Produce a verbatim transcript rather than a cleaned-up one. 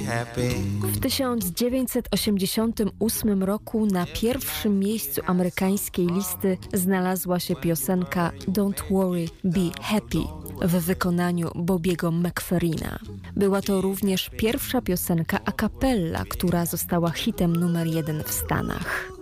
W tysiąc dziewięćset osiemdziesiątym ósmym roku na pierwszym miejscu amerykańskiej listy znalazła się piosenka Don't Worry, Be Happy w wykonaniu Bobiego McFerrina. Była to również pierwsza piosenka a cappella, która została hitem numer jeden w Stanach.